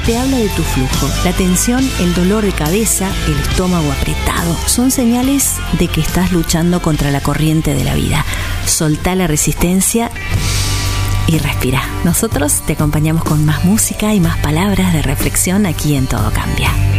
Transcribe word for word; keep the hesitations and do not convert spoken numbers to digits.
te habla de tu flujo. La tensión, el dolor de cabeza, el estómago apretado, son señales de que estás luchando contra la corriente de la vida. Soltá la resistencia y respira. Nosotros te acompañamos con más música y más palabras de reflexión aquí en Todo Cambia.